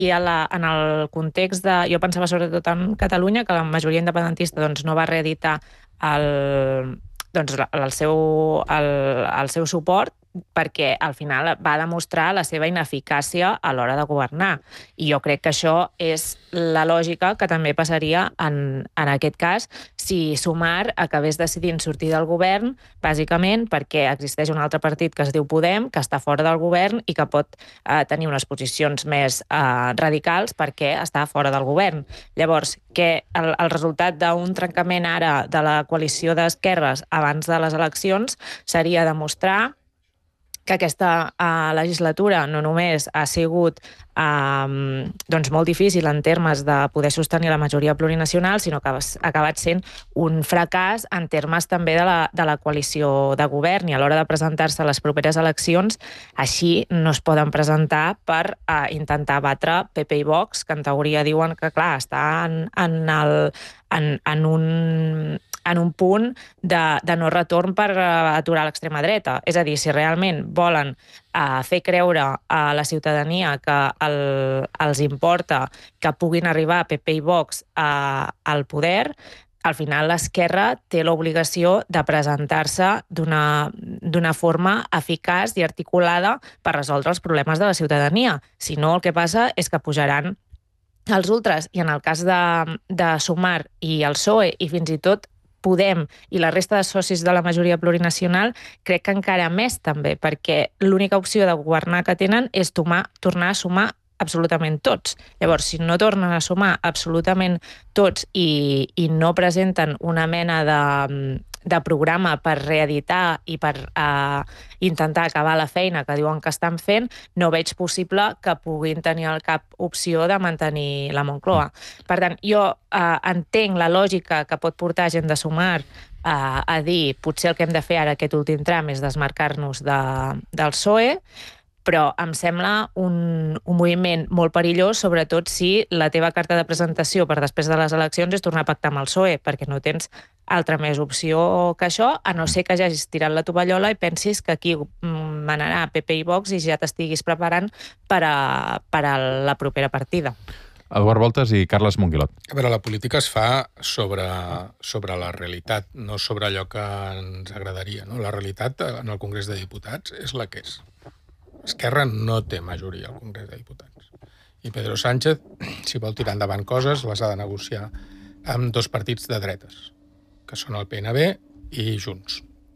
i en el context de... Jo pensava sobretot en Catalunya, que la majoria independentista doncs, no va reeditar el seu suport, perquè al final va demostrar la seva ineficàcia a l'hora de governar. I jo crec que això és la lògica que també passaria en aquest cas si Sumar acabés decidint sortir del govern, bàsicament perquè existeix un altre partit que es diu Podem, que està fora del govern i que pot tenir unes posicions més radicals perquè està fora del govern. Llavors, que el resultat d'un trencament ara de la coalició d'esquerres abans de les eleccions seria demostrar que aquesta legislatura no només ha sigut molt difícil en termes de poder sostenir la majoria plurinacional, sinó que ha acabat sent un fracàs en termes també de la coalició de govern, i a l'hora de presentar-se a les properes eleccions així no es poden presentar per intentar batre PP i Vox, que en teoria diuen que, clar, està en un punt de no retorn per aturar l'extrema dreta. És a dir, si realment volen fer creure a la ciutadania que els importa que puguin arribar PP i Vox al poder, al final l'esquerra té l'obligació de presentar-se d'una forma eficaç i articulada per resoldre els problemes de la ciutadania. Si no, el que passa és que pujaran els ultras, i en el cas de Sumar i el PSOE, i fins i tot Podem i la resta de socis de la majoria plurinacional, crec que encara més també, perquè l'única opció de governar que tenen és tornar a sumar absolutament tots. Llavors, si no tornen a sumar absolutament tots i no presenten una mena de programa per reeditar i per intentar acabar la feina que diuen que estan fent, no veig possible que puguin tenir cap opció de mantenir la Moncloa. Per tant, jo entenc la lògica que pot portar gent de Sumar a dir potser el que hem de fer ara aquest últim tram és desmarcar-nos del PSOE, però em sembla un moviment molt perillós, sobretot si la teva carta de presentació per després de les eleccions és tornar a pactar amb el PSOE, perquè no tens altra més opció que això, a no ser que ja hagis tirat la tovallola i pensis que aquí manarà PP i Vox i ja t'estiguis preparant per a la propera partida. Eduard Voltes i Carles Monguilot. A veure, la política es fa sobre la realitat, no sobre allò que ens agradaria. No? La realitat en el Congrés de Diputats és la que és. Esquerra no té majoria al Congrés de Diputats. I Pedro Sánchez, si vol tirar endavant coses, les ha de negociar amb dos partits de dretes, que són el PNB i Junts.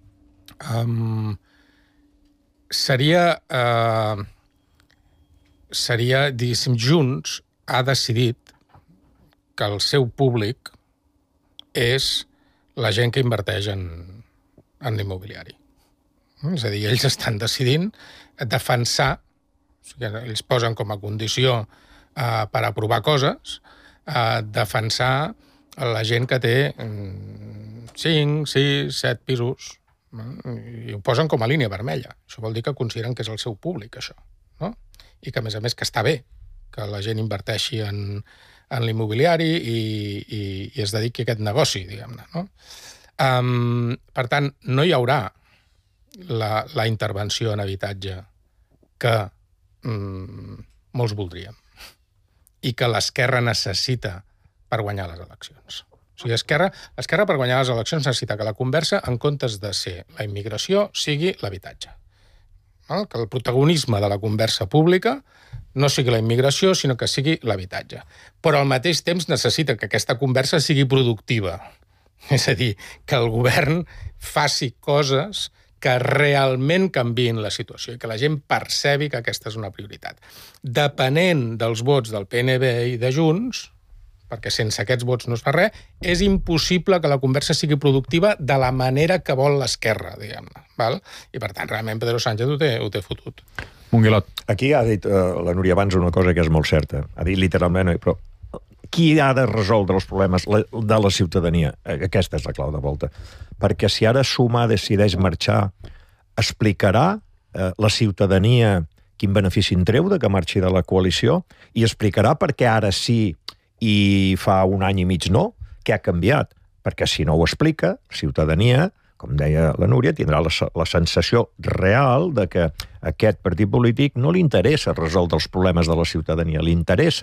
Diguéssim, Junts ha decidit que el seu públic és la gent que inverteix en l'immobiliari. És a dir, ells estan decidint defensar, o sigui, ells posen com a condició per aprovar coses, defensar la gent que té 5, 6, 7 pisos, i ho posen com a línia vermella. Això vol dir que consideren que és el seu públic, això. No? I que, a més, que està bé que la gent inverteixi en l'immobiliari i es dediqui a aquest negoci, diguem-ne. No? Per tant, no hi haurà la intervenció en habitatge que molts voldríem i que l'esquerra necessita per guanyar les eleccions. O sigui, l'esquerra per guanyar les eleccions necessita que la conversa, en comptes de ser la immigració, sigui l'habitatge. Que el protagonisme de la conversa pública no sigui la immigració, sinó que sigui l'habitatge. Però al mateix temps necessita que aquesta conversa sigui productiva. És a dir, que el govern faci coses que realment canviïn la situació i que la gent percebi que aquesta és una prioritat. Depenent dels vots del PNB i de Junts, perquè sense aquests vots no es fa res, és impossible que la conversa sigui productiva de la manera que vol l'esquerra, diguem-ne. I, per tant, realment Pedro Sánchez ho té fotut. Monguilot. Aquí ha dit la Núria abans una cosa que és molt certa. Ha dit literalment, però qui ha de resoldre els problemes de la ciutadania? Aquesta és la clau de volta. Perquè si ara Sumar decideix marxar, explicarà la ciutadania quin benefici en treu de que marxi de la coalició i explicarà per què ara sí i fa un any i mig no, què ha canviat. Perquè si no ho explica, ciutadania com deia la Núria, tindrà la sensació real de que aquest partit polític no li interessa resoldre els problemes de la ciutadania, li interessa